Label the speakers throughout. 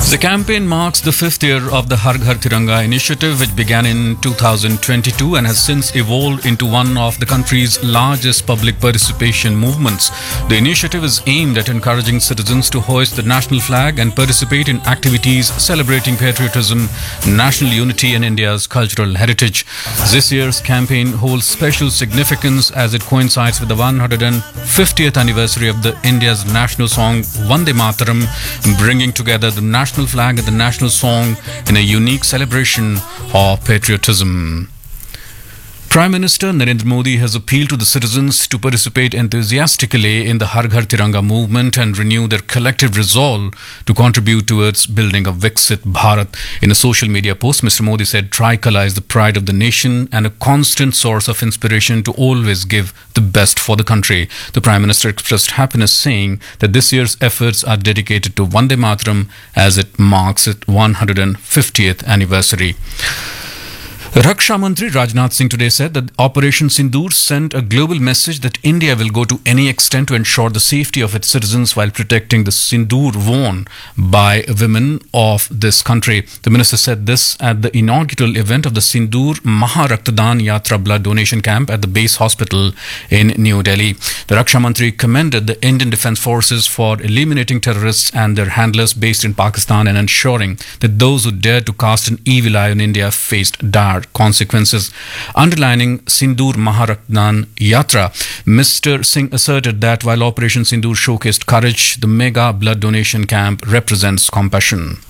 Speaker 1: The campaign marks the fifth year of the Har Ghar Tiranga initiative, which began in 2022 and has since evolved into one of the country's largest public participation movements. The initiative is aimed at encouraging citizens to hoist the national flag and participate in activities celebrating patriotism, national unity, and India's cultural heritage. This year's campaign holds special significance as it coincides with the 150th anniversary of the India's national song Vande Mataram, bringing together the national flag and the national song in a unique celebration of patriotism. Prime Minister Narendra Modi has appealed to the citizens to participate enthusiastically in the Har Ghar Tiranga movement and renew their collective resolve to contribute towards building a Viksit Bharat. In a social media post, Mr. Modi said, "Tricolour is the pride of the nation and a constant source of inspiration to always give the best for the country." The Prime Minister expressed happiness, saying that this year's efforts are dedicated to Vande Mataram as it marks its 150th anniversary. Raksha Mantri Rajnath Singh today said that Operation Sindoor sent a global message that India will go to any extent to ensure the safety of its citizens while protecting the sindoor worn by women of this country. The minister said this at the inaugural event of the Sindoor Maharaktadaan Yatra blood donation camp at the base hospital in New Delhi. The Raksha Mantri commended the Indian Defence Forces for eliminating terrorists and their handlers based in Pakistan and ensuring that those who dared to cast an evil eye on India faced dire consequences. Underlining Sindoor Maharaktadaan Yatra, Mr. Singh asserted that while Operation Sindoor showcased courage, the mega blood donation camp represents compassion.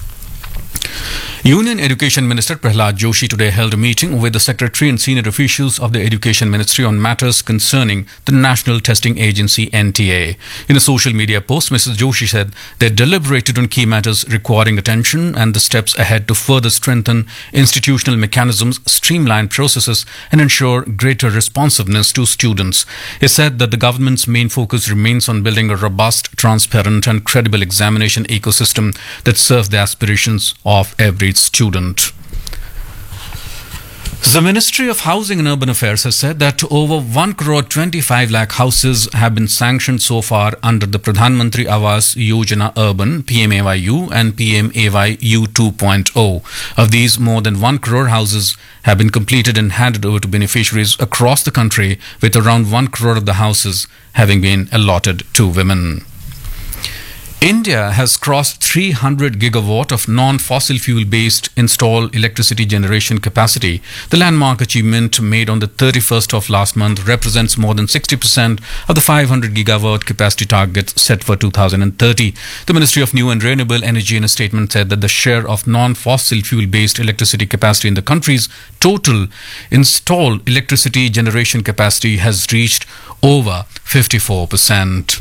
Speaker 1: Union Education Minister Prahlad Joshi today held a meeting with the Secretary and senior officials of the Education Ministry on matters concerning the National Testing Agency NTA. In a social media post, Mrs. Joshi said they deliberated on key matters requiring attention and the steps ahead to further strengthen institutional mechanisms, streamline processes, and ensure greater responsiveness to students. He said that the government's main focus remains on building a robust, transparent, and credible examination ecosystem that serves the aspirations of every student. The Ministry of Housing and Urban Affairs has said that over 1.25 crore houses have been sanctioned so far under the Pradhan Mantri Awas Yojana Urban (PMAYU) and PMAYU 2.0. Of these, more than 1 crore houses have been completed and handed over to beneficiaries across the country, with around 1 crore of the houses having been allotted to women. India has crossed 300 gigawatt of non-fossil fuel-based installed electricity generation capacity. The landmark achievement made on the 31st of last month represents more than 60% of the 500 gigawatt capacity target set for 2030. The Ministry of New and Renewable Energy in a statement said that the share of non-fossil fuel-based electricity capacity in the country's total installed electricity generation capacity has reached over 54%.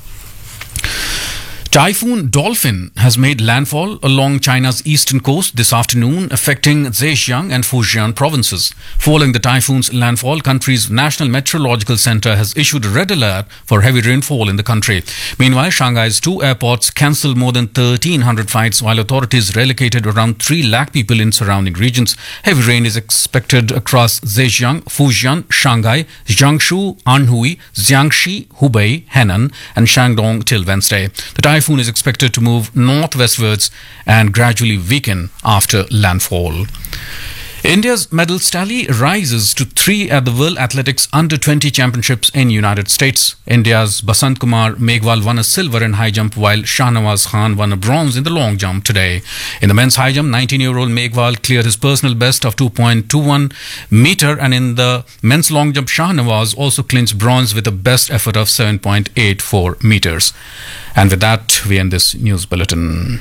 Speaker 1: Typhoon Dolphin has made landfall along China's eastern coast this afternoon, affecting Zhejiang and Fujian provinces. Following the typhoon's landfall, country's National Meteorological Center has issued a red alert for heavy rainfall in the country. Meanwhile, Shanghai's two airports cancelled more than 1,300 flights, while authorities relocated around 3 lakh people in surrounding regions. Heavy rain is expected across Zhejiang, Fujian, Shanghai, Jiangsu, Anhui, Jiangxi, Hubei, Henan, and Shandong till Wednesday. The typhoon is expected to move northwestwards and gradually weaken after landfall. India's medals tally rises to 3 at the World Athletics Under-20 Championships in United States. India's Basant Kumar Meghwal won a silver in high jump, while Shahnawaz Khan won a bronze in the long jump today. In the men's high jump, 19-year-old Meghwal cleared his personal best of 2.21 meter, and in the men's long jump, Shahnawaz also clinched bronze with a best effort of 7.84 meters. And with that, we end this news bulletin.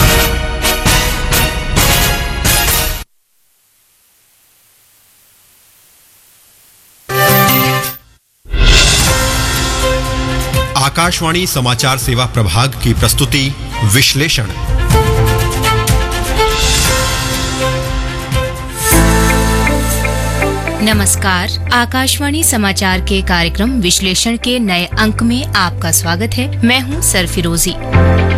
Speaker 2: Akashvani समाचार सेवा प्रभाग की प्रस्तुति विश्लेषण।
Speaker 3: नमस्कार, आकाशवाणी समाचार के कार्यक्रम विश्लेषण के नए अंक में आपका स्वागत है। मैं हूं सरफिरोजी।